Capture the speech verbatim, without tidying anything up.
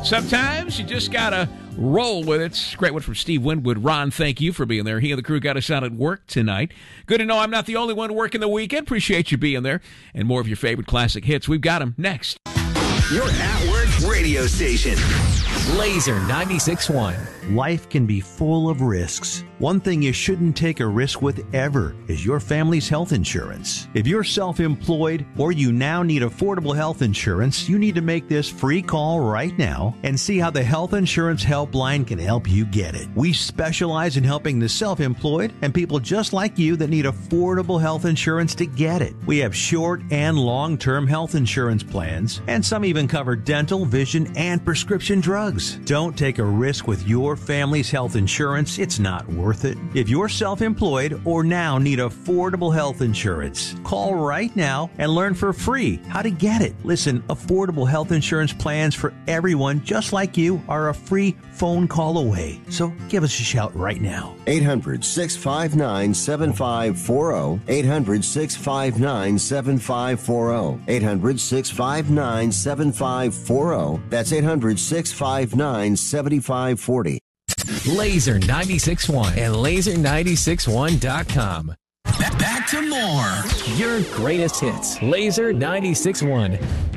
Sometimes you just got to roll with it. Great one from Steve Winwood. Ron, thank you for being there. He and the crew got us out at work tonight. Good to know I'm not the only one working the weekend. Appreciate you being there. And more of your favorite classic hits. We've got them next. Your at-work radio station. Laser ninety-six point one. Life can be full of risks. One thing you shouldn't take a risk with ever is your family's health insurance. If you're self-employed or you now need affordable health insurance, you need to make this free call right now and see how the Health Insurance Helpline can help you get it. We specialize in helping the self-employed and people just like you that need affordable health insurance to get it. We have short and long-term health insurance plans, and some even cover dental, vision, and prescription drugs. Don't take a risk with your family's health insurance. It's not worth it. If you're self-employed or now need affordable health insurance, call right now and learn for free how to get it. Listen, affordable health insurance plans for everyone just like you are a free phone call away. So give us a shout right now. eight hundred, six five nine, seven five four zero. eight hundred, six five nine, seven five four zero. eight hundred, six five nine, seven five four zero. That's eight hundred, six five nine, seven five four zero. Laser ninety-six point one and laser ninety-six one dot com. Back to more. Your greatest hits. Laser ninety-six point one.